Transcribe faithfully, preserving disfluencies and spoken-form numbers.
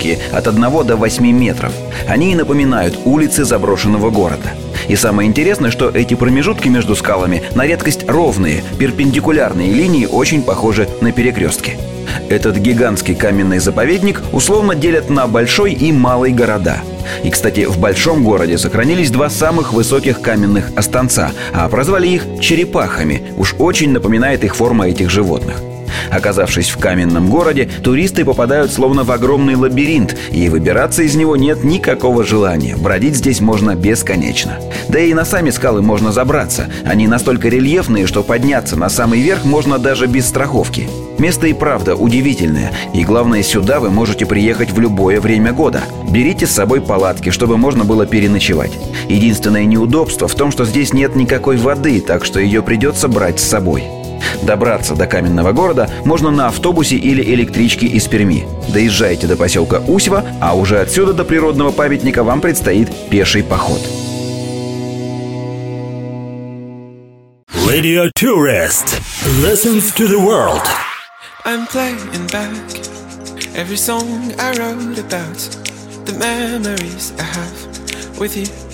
высокие, от одного до восьми метров. Они и напоминают улицы заброшенного города. И самое интересное, что эти промежутки между скалами на редкость ровные, перпендикулярные линии очень похожи на перекрестки. Этот гигантский каменный заповедник условно делят на большой и малый города. И, кстати, в большом городе сохранились два самых высоких каменных останца, а прозвали их черепахами. Уж очень напоминает их форма этих животных. Оказавшись в каменном городе, туристы попадают словно в огромный лабиринт, и выбираться из него нет никакого желания. Бродить здесь можно бесконечно. Да и на сами скалы можно забраться. Они настолько рельефные, что подняться на самый верх можно даже без страховки. Место и правда удивительное. И главное, сюда вы можете приехать в любое время года. Берите с собой палатки, чтобы можно было переночевать. Единственное неудобство в том, что здесь нет никакой воды, так что ее придется брать с собой. Добраться до каменного города можно на автобусе или электричке из Перми. Доезжайте до поселка Усьва, а уже отсюда до природного памятника вам предстоит пеший поход. Radio Tourist listens to the world. I'm playing back every song I wrote about the memories I have with you.